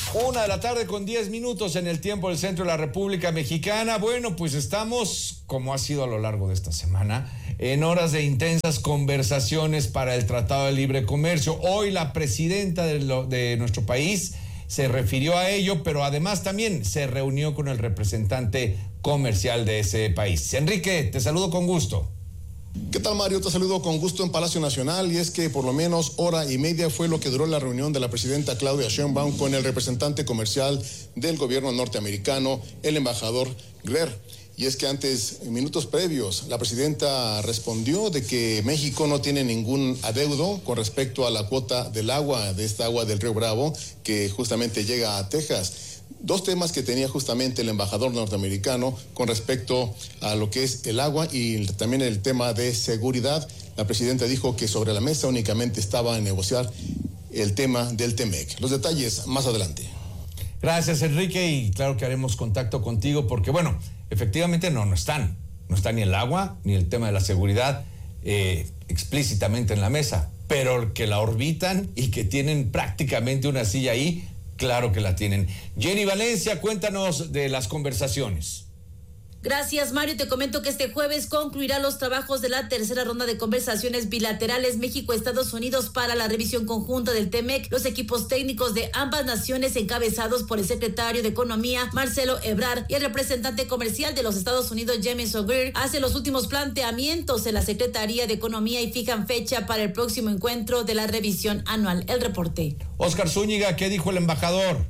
1:10 en el tiempo del centro de la República Mexicana. Bueno, pues estamos, como ha sido a lo largo de esta semana, en horas de intensas conversaciones para el Tratado de Libre Comercio. Hoy la presidenta de nuestro país se refirió a ello, pero además también se reunió con el representante comercial de ese país. Enrique, te saludo con gusto. ¿Qué tal, Mario? Te saludo con gusto en Palacio Nacional, y es que por lo menos hora y media fue lo que duró la reunión de la presidenta Claudia Sheinbaum con el representante comercial del gobierno norteamericano, el embajador Greer. Y es que antes, en minutos previos, la presidenta respondió de que México no tiene ningún adeudo con respecto a la cuota del agua, de esta agua del Río Bravo, que justamente llega a Texas. Dos temas que tenía justamente el embajador norteamericano con respecto a lo que es el agua y también el tema de seguridad. La presidenta dijo que sobre la mesa únicamente estaba a negociar el tema del TEMEC. Los detalles más adelante. Gracias, Enrique, y claro que haremos contacto contigo porque, bueno, efectivamente no están ni el agua ni el tema de la seguridad explícitamente en la mesa, pero que la orbitan y que tienen prácticamente una silla ahí. Claro que la tienen. Jenny Valencia, cuéntanos de las conversaciones. Gracias, Mario. Te comento que este jueves concluirá los trabajos de la tercera ronda de conversaciones bilaterales México-Estados Unidos para la revisión conjunta del TEMEC. Los equipos técnicos de ambas naciones, encabezados por el secretario de Economía, Marcelo Ebrard, y el representante comercial de los Estados Unidos, Jamieson Greer, hacen los últimos planteamientos en la Secretaría de Economía y fijan fecha para el próximo encuentro de la revisión anual. El reporte. Oscar Zúñiga, ¿qué dijo el embajador?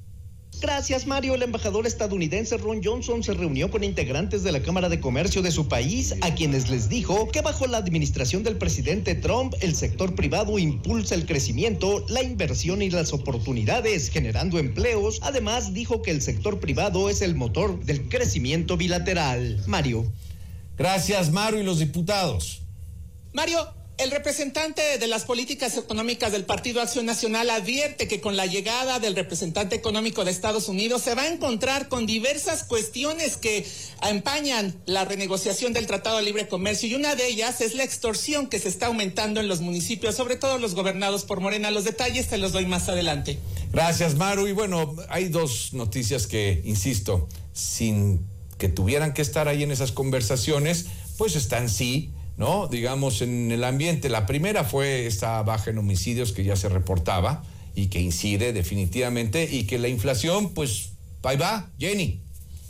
Gracias, Mario. El embajador estadounidense Ron Johnson se reunió con integrantes de la Cámara de Comercio de su país, a quienes les dijo que bajo la administración del presidente Trump, el sector privado impulsa el crecimiento, la inversión y las oportunidades, generando empleos. Además, dijo que el sector privado es el motor del crecimiento bilateral. Mario. Gracias, Mario. ¿Y los diputados? Mario, el representante de las políticas económicas del Partido Acción Nacional advierte que con la llegada del representante económico de Estados Unidos se va a encontrar con diversas cuestiones que empañan la renegociación del Tratado de Libre Comercio, y una de ellas es la extorsión que se está aumentando en los municipios, sobre todo los gobernados por Morena. Los detalles te los doy más adelante. Gracias, Maru. Y bueno, hay dos noticias que, insisto, sin que tuvieran que estar ahí en esas conversaciones, pues están sí, ¿no? Digamos, en el ambiente. La primera fue esta baja en homicidios que ya se reportaba y que incide definitivamente, y que la inflación, pues, ahí va, Jenny.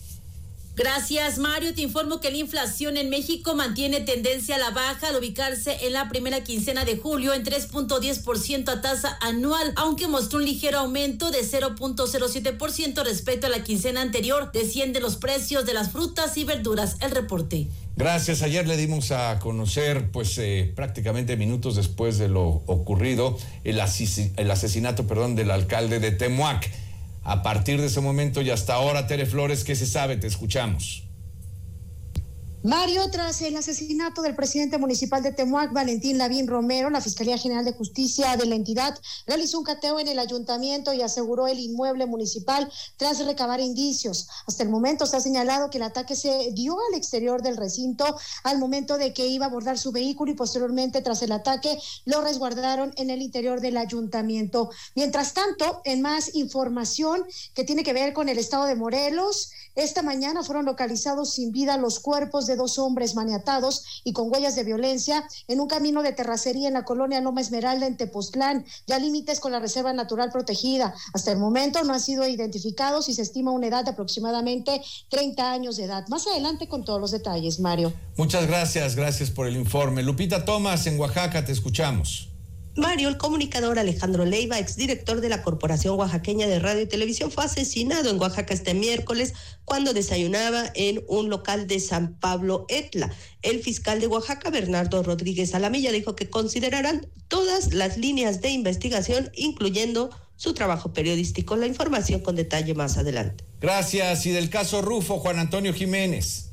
Gracias, Mario. Te informo que la inflación en México mantiene tendencia a la baja al ubicarse en la primera quincena de julio en 3.10% a tasa anual, aunque mostró un ligero aumento de 0.07% respecto a la quincena anterior. Descienden los precios de las frutas y verduras. El reporte. Gracias. Ayer le dimos a conocer, pues prácticamente minutos después de lo ocurrido, el asesinato del alcalde de Temuac. A partir de ese momento y hasta ahora, Tere Flores, ¿qué se sabe? Te escuchamos. Mario, tras el asesinato del presidente municipal de Temuac, Valentín Lavín Romero, la Fiscalía General de Justicia de la entidad realizó un cateo en el ayuntamiento y aseguró el inmueble municipal tras recabar indicios. Hasta el momento se ha señalado que el ataque se dio al exterior del recinto al momento de que iba a abordar su vehículo, y posteriormente, tras el ataque, lo resguardaron en el interior del ayuntamiento. Mientras tanto, en más información que tiene que ver con el estado de Morelos, esta mañana fueron localizados sin vida los cuerpos de dos hombres maniatados y con huellas de violencia en un camino de terracería en la colonia Loma Esmeralda en Tepoztlán, ya límites con la Reserva Natural Protegida. Hasta el momento no han sido identificados y se estima una edad de aproximadamente 30 años de edad. Más adelante con todos los detalles, Mario. Muchas gracias por el informe. Lupita Tomás, en Oaxaca, te escuchamos. Mario, el comunicador Alejandro Leiva, exdirector de la Corporación Oaxaqueña de Radio y Televisión, fue asesinado en Oaxaca este miércoles cuando desayunaba en un local de San Pablo Etla. El fiscal de Oaxaca, Bernardo Rodríguez Alamilla, dijo que considerarán todas las líneas de investigación, incluyendo su trabajo periodístico. La información con detalle más adelante. Gracias. Y del caso Rufo, Juan Antonio Jiménez.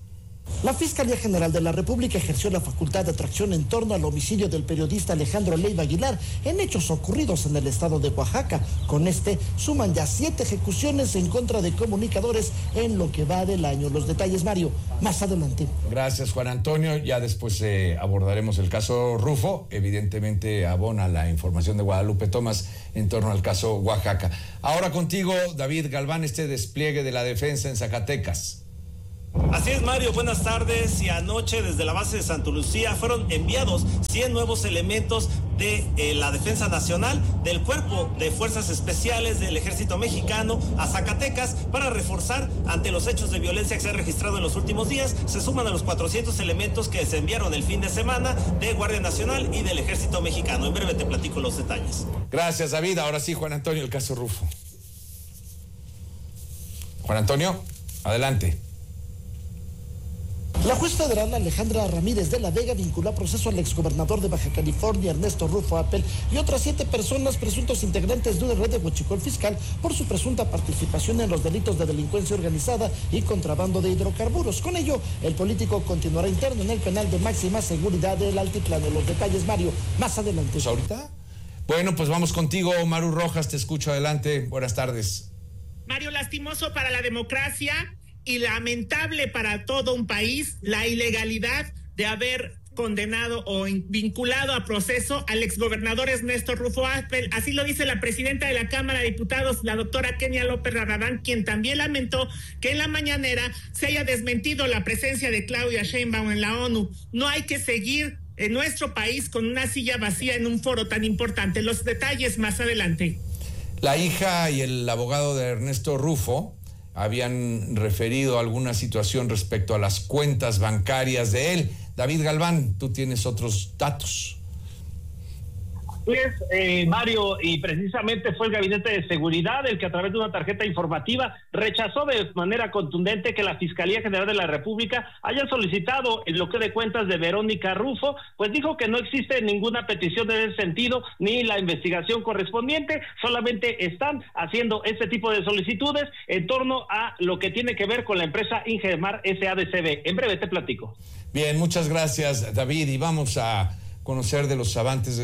La Fiscalía General de la República ejerció la facultad de atracción en torno al homicidio del periodista Alejandro Leiva Aguilar en hechos ocurridos en el estado de Oaxaca. Con este suman ya 7 ejecuciones en contra de comunicadores en lo que va del año. Los detalles, Mario, más adelante. Gracias, Juan Antonio. Ya después abordaremos el caso Rufo. Evidentemente abona la información de Guadalupe Tomás en torno al caso Oaxaca. Ahora contigo, David Galván, este despliegue de la defensa en Zacatecas. Así es, Mario, buenas tardes. Y anoche desde la base de Santa Lucía fueron enviados 100 nuevos elementos de la Defensa Nacional, del Cuerpo de Fuerzas Especiales del Ejército Mexicano a Zacatecas para reforzar ante los hechos de violencia que se han registrado en los últimos días. Se suman a los 400 elementos que se enviaron el fin de semana de Guardia Nacional y del Ejército Mexicano. En breve te platico los detalles. Gracias, David. Ahora sí, Juan Antonio, el caso Rufo. Juan Antonio, adelante. La juez federal Alejandra Ramírez de la Vega vinculó a proceso al exgobernador de Baja California, Ernesto Rufo Appel, y otras 7 personas presuntos integrantes de una red de huachicol fiscal por su presunta participación en los delitos de delincuencia organizada y contrabando de hidrocarburos. Con ello, el político continuará interno en el penal de máxima seguridad del Altiplano. Los detalles, Mario, más adelante. ¿Pues ahorita? Bueno, pues vamos contigo, Maru Rojas, te escucho, adelante. Buenas tardes. Mario, lastimoso para la democracia y lamentable para todo un país la ilegalidad de haber condenado o vinculado a proceso al exgobernador Ernesto Rufo Appel. Así lo dice la presidenta de la Cámara de Diputados, la doctora Kenia López Rabadán, quien también lamentó que en la mañanera se haya desmentido la presencia de Claudia Sheinbaum en la ONU. No hay que seguir en nuestro país con una silla vacía en un foro tan importante. Los detalles más adelante. La hija y el abogado de Ernesto Rufo habían referido alguna situación respecto a las cuentas bancarias de él. David Galván, tú tienes otros datos. Pues, Mario, y precisamente fue el Gabinete de Seguridad el que a través de una tarjeta informativa rechazó de manera contundente que la Fiscalía General de la República haya solicitado el bloqueo de cuentas de Verónica Rufo, pues dijo que no existe ninguna petición en ese sentido ni la investigación correspondiente, solamente están haciendo este tipo de solicitudes en torno a lo que tiene que ver con la empresa Ingemar SADCB. En breve te platico. Bien, muchas gracias, David, y vamos a conocer de los avances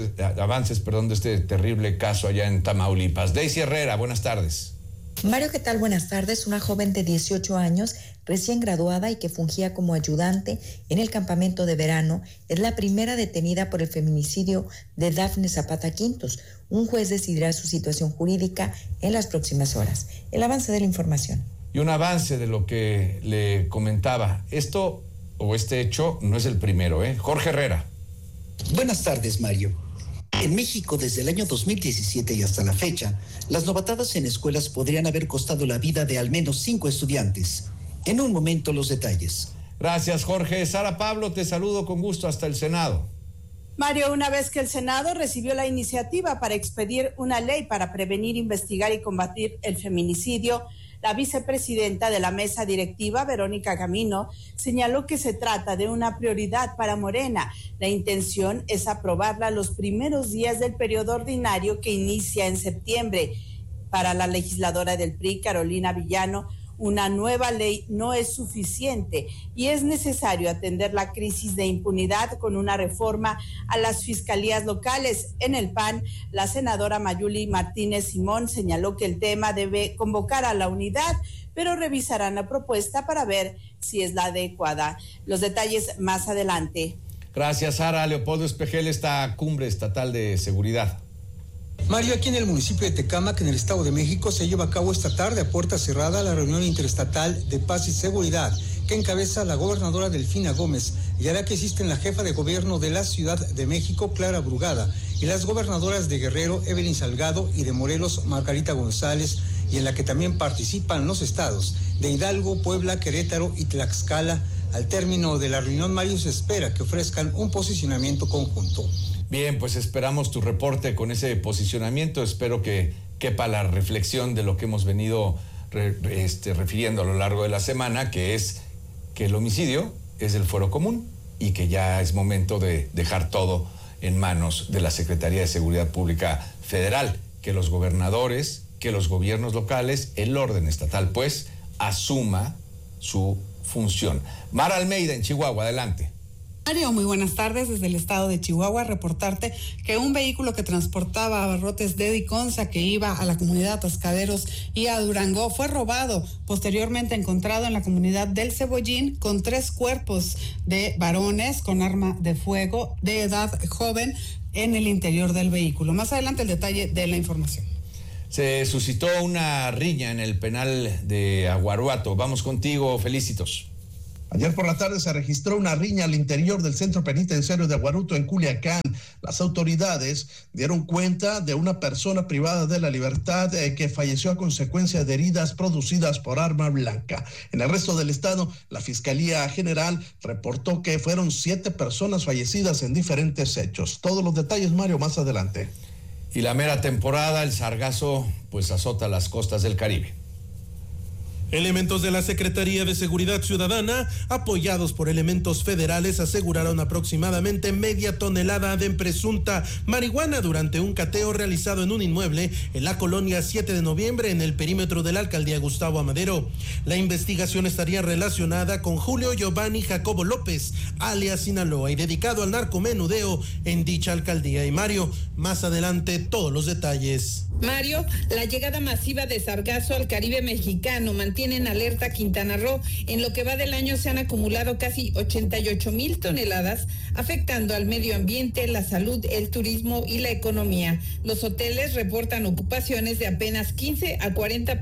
de este terrible caso allá en Tamaulipas. Daisy Herrera, buenas tardes. Mario, ¿qué tal? Buenas tardes. Una joven de 18 años, recién graduada y que fungía como ayudante en el campamento de verano, es la primera detenida por el feminicidio de Dafne Zapata Quintos. Un juez decidirá su situación jurídica en las próximas horas. El avance de la información. Y un avance de lo que le comentaba. Este hecho no es el primero, ¿eh? Jorge Herrera. Buenas tardes, Mario. En México, desde el año 2017 y hasta la fecha, las novatadas en escuelas podrían haber costado la vida de al menos 5 estudiantes. En un momento, los detalles. Gracias, Jorge. Sara Pablo, te saludo con gusto hasta el Senado. Mario, una vez que el Senado recibió la iniciativa para expedir una ley para prevenir, investigar y combatir el feminicidio, la vicepresidenta de la mesa directiva, Verónica Camino, señaló que se trata de una prioridad para Morena. La intención es aprobarla los primeros días del periodo ordinario que inicia en septiembre. Para la legisladora del PRI, Carolina Villano, una nueva ley no es suficiente y es necesario atender la crisis de impunidad con una reforma a las fiscalías locales. En el PAN, la senadora Mayuli Martínez Simón señaló que el tema debe convocar a la unidad, pero revisarán la propuesta para ver si es la adecuada. Los detalles más adelante. Gracias, Sara. Leopoldo Espejel, esta cumbre estatal de seguridad. Mario, aquí en el municipio de Tecámac, en el Estado de México, se lleva a cabo esta tarde a puerta cerrada la reunión interestatal de paz y seguridad que encabeza la gobernadora Delfina Gómez y hará que asisten la jefa de gobierno de la Ciudad de México, Clara Brugada, y las gobernadoras de Guerrero, Evelyn Salgado, y de Morelos, Margarita González, y en la que también participan los estados de Hidalgo, Puebla, Querétaro y Tlaxcala. Al término de la reunión, Mario, se espera que ofrezcan un posicionamiento conjunto. Bien, pues esperamos tu reporte con ese posicionamiento. Espero que quepa la reflexión de lo que hemos venido refiriendo a lo largo de la semana, que es que el homicidio es el fuero común y que ya es momento de dejar todo en manos de la Secretaría de Seguridad Pública Federal, que los gobernadores, que los gobiernos locales, el orden estatal, pues, asuma su función. Mara Almeida en Chihuahua, adelante. Mario, muy buenas tardes. Desde el estado de Chihuahua, reportarte que un vehículo que transportaba abarrotes de Diconsa que iba a la comunidad Atascaderos y a Durango fue robado, posteriormente encontrado en la comunidad del Cebollín con 3 cuerpos de varones con arma de fuego de edad joven en el interior del vehículo. Más adelante el detalle de la información. Se suscitó una riña en el penal de Aguaruato. Vamos contigo, Felicitos. Ayer por la tarde se registró una riña al interior del centro penitenciario de Aguaruto en Culiacán. Las autoridades dieron cuenta de una persona privada de la libertad que falleció a consecuencia de heridas producidas por arma blanca. En el resto del estado, la Fiscalía General reportó que fueron 7 personas fallecidas en diferentes hechos. Todos los detalles, Mario, más adelante. Y la mera temporada, el sargazo pues azota las costas del Caribe. Elementos de la Secretaría de Seguridad Ciudadana, apoyados por elementos federales, aseguraron aproximadamente media tonelada de presunta marihuana durante un cateo realizado en un inmueble en la colonia 7 de noviembre en el perímetro de la alcaldía Gustavo Amadero. La investigación estaría relacionada con Julio Giovanni Jacobo López, alias Sinaloa, y dedicado al narcomenudeo en dicha alcaldía. Y Mario, más adelante todos los detalles. Mario, la llegada masiva de sargazo al Caribe mexicano mantiene en alerta Quintana Roo. En lo que va del año se han acumulado casi 88,000 toneladas, afectando al medio ambiente, la salud, el turismo y la economía. Los hoteles reportan ocupaciones de apenas 15 a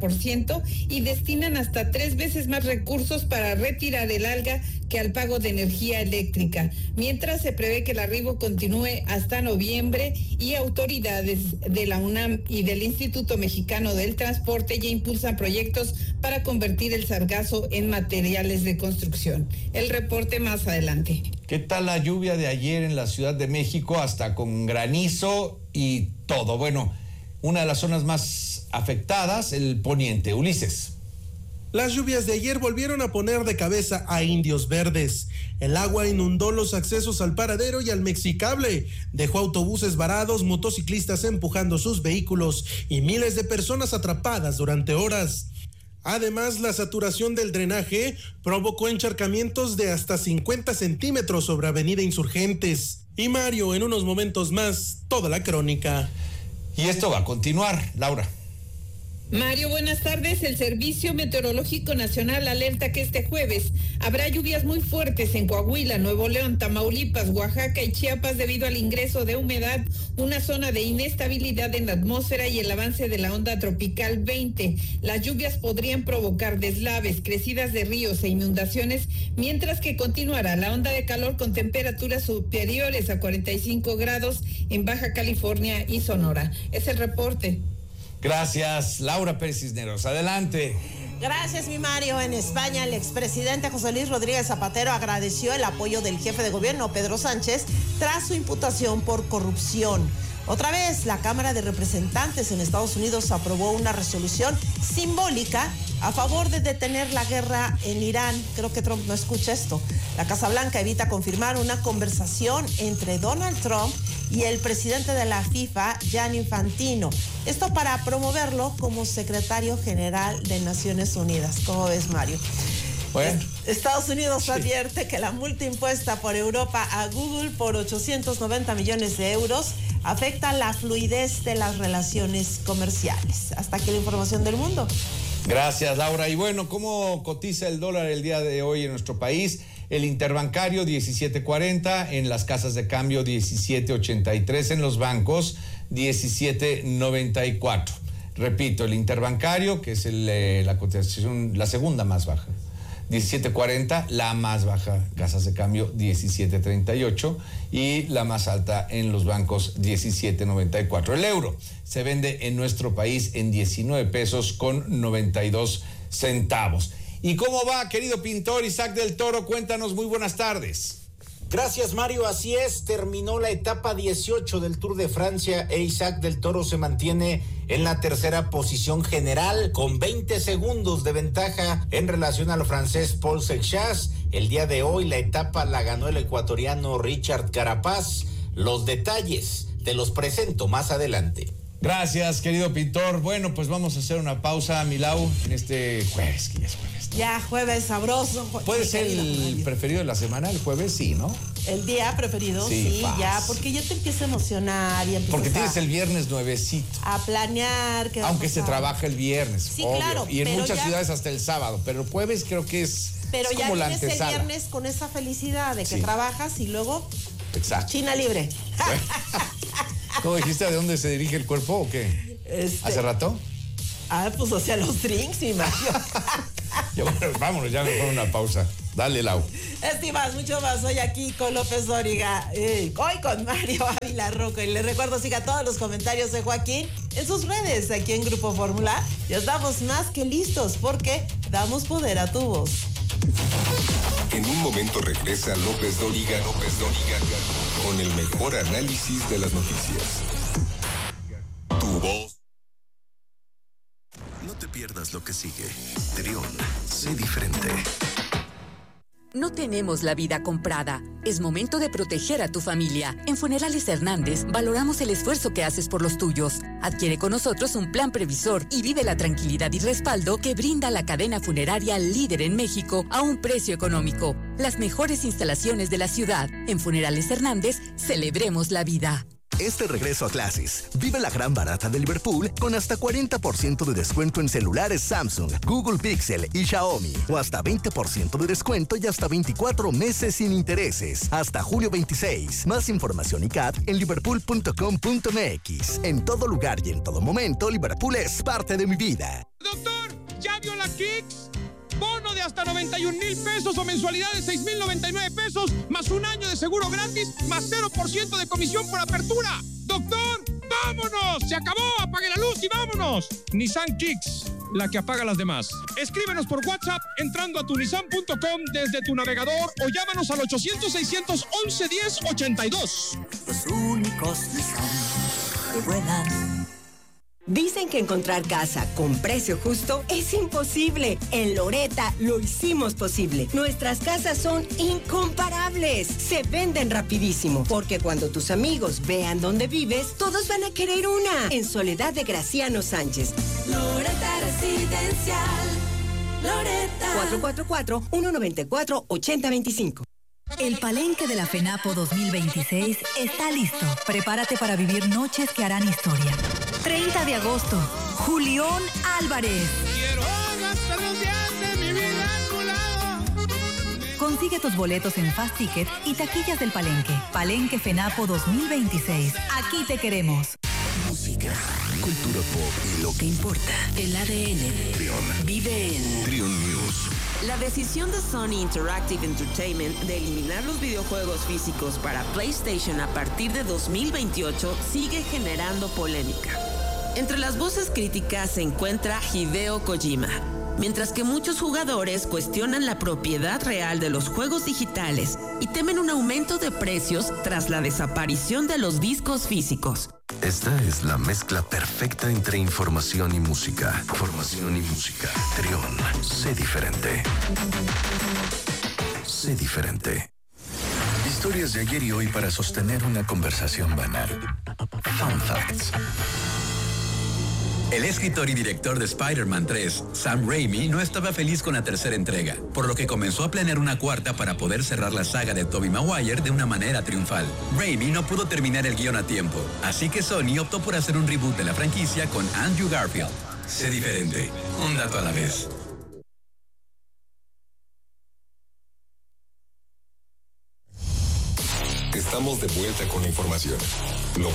40% y destinan hasta 3 veces más recursos para retirar el alga que al pago de energía eléctrica. Mientras se prevé que el arribo continúe hasta noviembre y autoridades de la UNAM y del Instituto Mexicano del Transporte ya impulsan proyectos para convertir el sargazo en materiales de construcción. El reporte más adelante. ¿Qué tal la lluvia de ayer en la Ciudad de México? Hasta con granizo y todo. Bueno, una de las zonas más afectadas, el poniente. Ulises. Las lluvias de ayer volvieron a poner de cabeza a Indios Verdes. El agua inundó los accesos al paradero y al Mexicable. Dejó autobuses varados, motociclistas empujando sus vehículos y miles de personas atrapadas durante horas. Además, la saturación del drenaje provocó encharcamientos de hasta 50 centímetros sobre Avenida Insurgentes. Y Mario, en unos momentos más, toda la crónica. Y esto va a continuar, Laura. Mario, buenas tardes. El Servicio Meteorológico Nacional alerta que este jueves habrá lluvias muy fuertes en Coahuila, Nuevo León, Tamaulipas, Oaxaca y Chiapas debido al ingreso de humedad, una zona de inestabilidad en la atmósfera y el avance de la onda tropical 20. Las lluvias podrían provocar deslaves, crecidas de ríos e inundaciones, mientras que continuará la onda de calor con temperaturas superiores a 45 grados en Baja California y Sonora. Es el reporte. Gracias, Laura Pérez Cisneros. Adelante. Gracias, mi Mario. En España, el expresidente José Luis Rodríguez Zapatero agradeció el apoyo del jefe de gobierno, Pedro Sánchez, tras su imputación por corrupción. Otra vez, la Cámara de Representantes en Estados Unidos aprobó una resolución simbólica a favor de detener la guerra en Irán. Creo que Trump no escucha esto. La Casa Blanca evita confirmar una conversación entre Donald Trump y el presidente de la FIFA, Gianni Infantino. Esto para promoverlo como secretario general de Naciones Unidas. ¿Cómo ves, Mario? Bueno. Estados Unidos advierte que la multa impuesta por Europa a Google por 890 millones de euros afecta la fluidez de las relaciones comerciales. Hasta aquí la información del mundo. Gracias, Laura. Y bueno, ¿cómo cotiza el dólar el día de hoy en nuestro país? El interbancario 17.40, en las casas de cambio 17.83, en los bancos 17.94. Repito, el interbancario, que es la cotización, la segunda más baja, 17.40, la más baja, casas de cambio 17.38 y la más alta en los bancos 17.94. El euro se vende en nuestro país en 19 pesos con 92 centavos. ¿Y cómo va, querido pintor Isaac del Toro? Cuéntanos, muy buenas tardes. Gracias, Mario. Así es, terminó la etapa 18 del Tour de Francia e Isaac del Toro se mantiene en la tercera posición general con 20 segundos de ventaja en relación al francés Paul Seixas. El día de hoy la etapa la ganó el ecuatoriano Richard Carapaz. Los detalles te los presento más adelante. Gracias, querido pintor. Bueno, pues vamos a hacer una pausa, Milau, en este jueves, que ya es jueves. Ya, jueves sabroso. ¿Puede ser el preferido de la semana, el jueves? Sí, ¿no? El día preferido, sí, ya, porque ya te empieza a emocionar y porque tienes el viernes nuevecito. A planear. Aunque se trabaja el viernes, sí, obvio. Claro. Y en muchas ciudades hasta el sábado, pero el jueves creo que es como la antesala. Pero ya tienes el viernes con esa felicidad de que trabajas y luego... Exacto. China libre. ¿Cómo dijiste de dónde se dirige el cuerpo o qué? ¿Hace rato? Pues hacia los drinks, mi Mario. Ya, bueno, vámonos, ya mejor una pausa. Dale, Lau. Estimas, mucho más. Hoy aquí con López Dóriga, hoy con Mario Ávila Rocco. Y les recuerdo, siga todos los comentarios de Joaquín en sus redes, aquí en Grupo Fórmula. Ya estamos más que listos porque damos poder a tu voz. En un momento regresa López Dóriga con el mejor análisis de las noticias. Tu voz. No te pierdas lo que sigue. Trión, sé diferente. No tenemos la vida comprada. Es momento de proteger a tu familia. En Funerales Hernández valoramos el esfuerzo que haces por los tuyos. Adquiere con nosotros un plan previsor y vive la tranquilidad y respaldo que brinda la cadena funeraria líder en México a un precio económico. Las mejores instalaciones de la ciudad. En Funerales Hernández, celebremos la vida. Este regreso a clases, vive la gran barata de Liverpool con hasta 40% de descuento en celulares Samsung, Google Pixel y Xiaomi. O hasta 20% de descuento y hasta 24 meses sin intereses. Hasta julio 26. Más información y CAT en liverpool.com.mx. En todo lugar y en todo momento, Liverpool es parte de mi vida. Doctor, ¿ya vio la Kicks? Bono de hasta 91,000 pesos o mensualidad de 6,099 pesos, más un año de seguro gratis, más 0% de comisión por apertura. Doctor, ¡vámonos! ¡Se acabó! ¡Apague la luz y vámonos! Nissan Kicks, la que apaga las demás. Escríbenos por WhatsApp entrando a tunisan.com desde tu navegador o llámanos al 800-611-1082. Los únicos Nissan que vuelan. Dicen que encontrar casa con precio justo es imposible. En Loretta lo hicimos posible. Nuestras casas son incomparables. Se venden rapidísimo. Porque cuando tus amigos vean dónde vives, todos van a querer una. En Soledad de Graciano Sánchez. Loretta Residencial. Loretta. 444-194-8025. El Palenque de la FENAPO 2026 está listo. Prepárate para vivir noches que harán historia. 30 de agosto, Julión Álvarez. Quiero gastar los días de mi vida a tu lado. Consigue tus boletos en Fast Ticket y taquillas del Palenque. Palenque FENAPO 2026. Aquí te queremos. Música, cultura pop y lo que importa. El ADN. Trión. Vive en Trión News. La decisión de Sony Interactive Entertainment de eliminar los videojuegos físicos para PlayStation a partir de 2028 sigue generando polémica. Entre las voces críticas se encuentra Hideo Kojima, mientras que muchos jugadores cuestionan la propiedad real de los juegos digitales y temen un aumento de precios tras la desaparición de los discos físicos. Esta es la mezcla perfecta entre información y música. Información y música. Trión, sé diferente. Sé diferente. Historias de ayer y hoy para sostener una conversación banal. Fun Facts. El escritor y director de Spider-Man 3, Sam Raimi, no estaba feliz con la tercera entrega, por lo que comenzó a planear una cuarta para poder cerrar la saga de Tobey Maguire de una manera triunfal. Raimi no pudo terminar el guión a tiempo, así que Sony optó por hacer un reboot de la franquicia con Andrew Garfield. Sé diferente, un dato a la vez. Estamos de vuelta con la información.